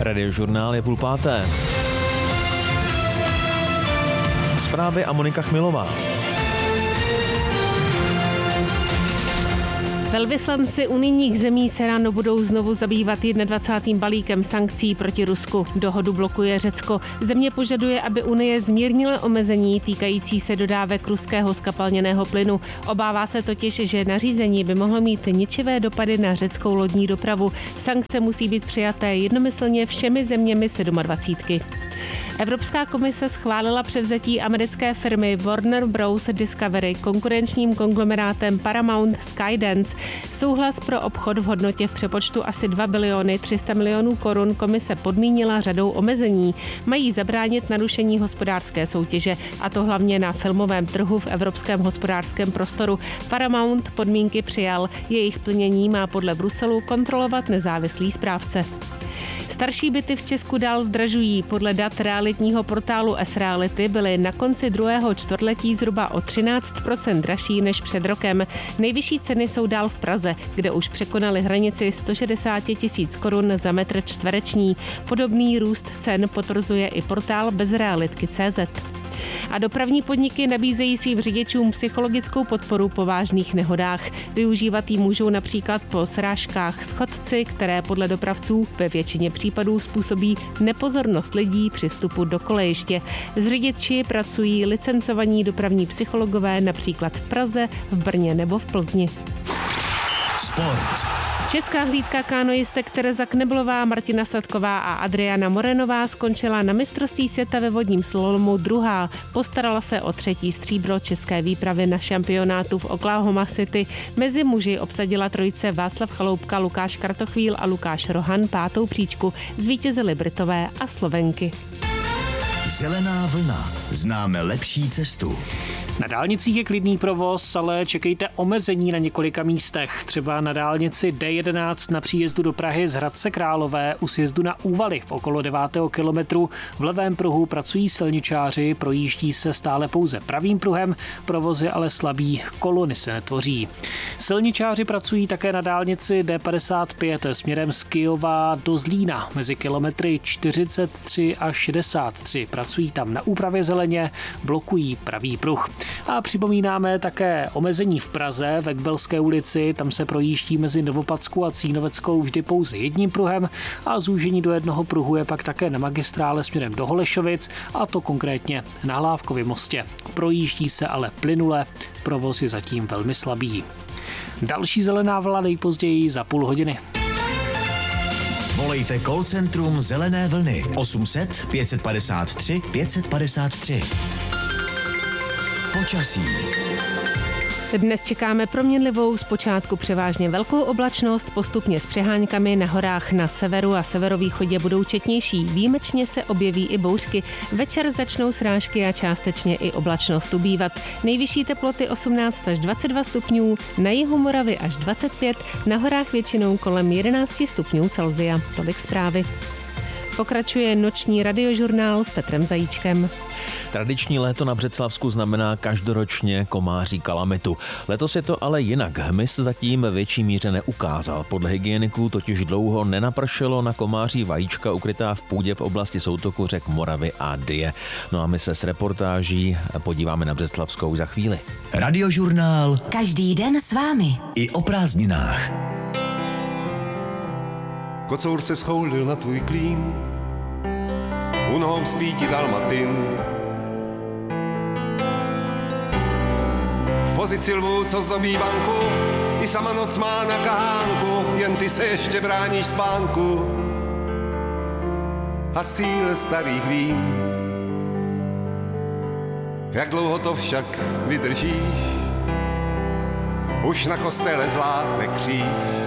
Radiožurnál je 5:30. Zprávy a Monika Chmilová. Velvyslanci unijních zemí se ráno budou znovu zabývat 21. balíkem sankcí proti Rusku. Dohodu blokuje Řecko. Země požaduje, aby Unie zmírnila omezení týkající se dodávek ruského zkapalněného plynu. Obává se totiž, že nařízení by mohlo mít ničivé dopady na řeckou lodní dopravu. Sankce musí být přijaté jednomyslně všemi zeměmi 27. Evropská komise schválila převzetí americké firmy Warner Bros. Discovery konkurenčním konglomerátem Paramount Skydance. Souhlas pro obchod v hodnotě v přepočtu asi 2 biliony 300 milionů korun komise podmínila řadou omezení. Mají zabránit narušení hospodářské soutěže, a to hlavně na filmovém trhu v evropském hospodářském prostoru. Paramount podmínky přijal. Jejich plnění má podle Bruselu kontrolovat nezávislý správce. Starší byty v Česku dál zdražují. Podle dat realitního portálu S-Reality byly na konci druhého čtvrtletí zhruba o 13% dražší než před rokem. Nejvyšší ceny jsou dál v Praze, kde už překonaly hranici 160 000 korun za metr čtvereční. Podobný růst cen potvrzuje i portál bezrealitky.cz. A dopravní podniky nabízejí svým řidičům psychologickou podporu po vážných nehodách. Využívat ji můžou například po srážkách s chodci, které podle dopravců ve většině případů způsobí nepozornost lidí při vstupu do kolejiště. S řidiči pracují licencovaní dopravní psychologové například v Praze, v Brně nebo v Plzni. Sport. Česká hlídka kánoistek Tereza Kneblová, Martina Sadková a Adriana Morenová skončila na mistrovství světa ve vodním slalomu druhá. Postarala se o 3. stříbro české výpravy na šampionátu v Oklahoma City. Mezi muži obsadila trojice Václav Chaloupka, Lukáš Kratochvíl a Lukáš Rohan 5. příčku. Zvítězily Britové a Slovenky. Zelená vlna. Známe lepší cestu. Na dálnicích je klidný provoz, ale čekejte omezení na několika místech. Třeba na dálnici D11 na příjezdu do Prahy z Hradce Králové u sjezdu na Úvaly v okolo 9. kilometru. V levém pruhu pracují silničáři, projíždí se stále pouze pravým pruhem, provoz je ale slabý, kolony se netvoří. Silničáři pracují také na dálnici D55 směrem z Kyjova do Zlína mezi kilometry 43 a 63. Pracují tam na úpravě zeleně, blokují pravý pruh. A připomínáme také omezení v Praze ve Kbelské ulici, tam se projíždí mezi Novopadskou a Cínoveckou vždy pouze jedním pruhem a zúžení do jednoho pruhu je pak také na magistrále směrem do Holešovic, a to konkrétně na Hlávkově mostě. Projíždí se ale plynule, provoz je zatím velmi slabý. Další zelená vlna nejpozději za půl hodiny. Volejte call centrum Zelené vlny 800 553 553. Počasí. Dnes čekáme proměnlivou, zpočátku převážně velkou oblačnost, postupně s přeháňkami, na horách na severu a severovýchodě budou četnější. Výjimečně se objeví i bouřky. Večer začnou srážky a částečně i oblačnost ubývat. Nejvyšší teploty 18 až 22 stupňů, na jihu Moravy až 25, na horách většinou kolem 11 stupňů Celsia. Tolik zprávy. Pokračuje noční radiožurnál s Petrem Zajíčkem. Tradiční léto na Břeclavsku znamená každoročně komáří kalamitu. Letos je to ale jinak. Hmyz zatím ve větší míře neukázal. Podle hygieniků totiž dlouho nenapršelo na komáří vajíčka ukrytá v půdě v oblasti soutoku řek Moravy a Dyje. No a my se s reportáží podíváme na Břeclavskou za chvíli. Radiožurnál. Každý den s vámi. I o prázdninách. Kocour se schoulil na tvůj klín, u nohou spí ti dalmatin. V pozici lvů, co zdobí banku, i sama noc má na kahánku, jen ty se ještě bráníš spánku a síle starých vín. Jak dlouho to však vydržíš, už na kostele zvládne kříž.